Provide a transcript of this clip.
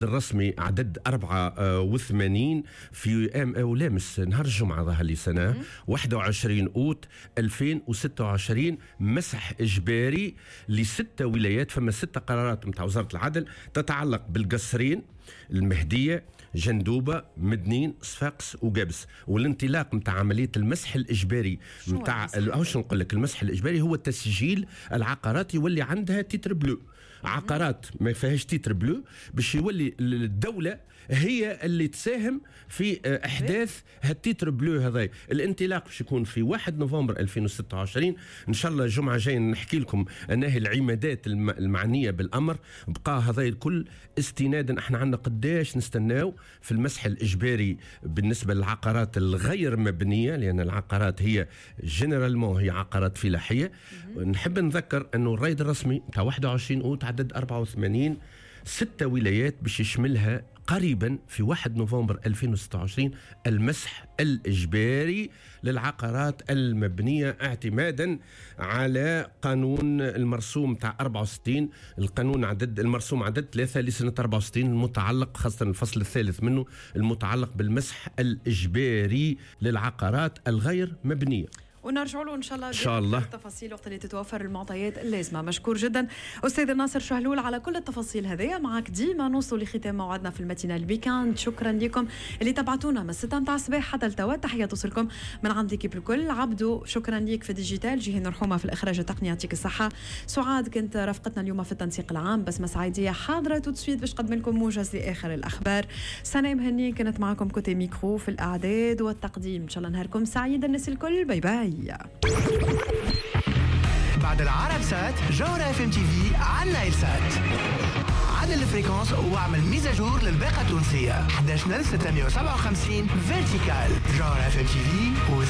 الرسمي عدد 84 في لامس نهار الجمعة ظهر لي سنة 21 أوت 2026 مسح إجباري ل6 ولايات. فما 6 قرارات متاع وزارة العدل تتعلق بالقصرين، المهدية، جندوبة، مدنين، صفاقس وقابس. والانطلاق متاع عملية المسح الإجباري متاع شو نقول لك، المسح الإجباري هو تسجيل العقارات يولي عندها تيتر بلو. عقارات ما فيهاش تيتر بلو باش يولي الدولة هي اللي تساهم في احداث هالتيتر بلو هذا. الانطلاق باش يكون في 1 نوفمبر 2026 ان شاء الله. الجمعه جايه نحكي لكم انها العمادات المعنيه بالامر بقى هذا الكل استنادا. احنا عندنا قداش نستناو في المسح الاجباري بالنسبه للعقارات الغير مبنيه، لان العقارات هي جنرالمون هي عقارات فلاحيه. نحب نذكر انه الرائد الرسمي تاع 21 اوت عدد 84 6 ولايات باش يشملها قريبا في 1 نوفمبر 2026 المسح الإجباري للعقارات المبنية اعتمادا على قانون المرسوم تاع 64. القانون المرسوم عدد 3 لسنة 64 المتعلق خاصة الفصل الثالث منه المتعلق بالمسح الإجباري للعقارات الغير مبنية. ونرجع له ان شاء الله ان شاء الله التفاصيل وقت اللي تتوفر المعطيات اللازمه. مشكور جدا استاذ ناصر شهلول على كل التفاصيل هذه. معك ديما نوصل لختام موعدنا في الماتينال البيكاند. شكرا لكم اللي تبعتونا من 6 متاع الصباح حتى التوا. تحيه توصلكم من عند ليكيب الكل. عبدو شكرا ليك في الديجيتال، جيهان رحومه في الاخراج التقني يعطيك الصحه. سعاد كنت رفقتنا اليوم في التنسيق العام. بس مسعيديه حاضره توتسويت باش نقدم لكم موجز لاخر الاخبار. سناء مهني كانت معكم كوتي ميكرو في الاعداد والتقديم. ان شاء الله نهاركم سعيد الناس الكل. باي باي. بعد العرب سات جوهرة اف ام تي في على نايل سات. عدل الفريكونس واعمل ميزاجور للباقة التونسية 11657 فيرتيكال. جوهرة اف ام تي في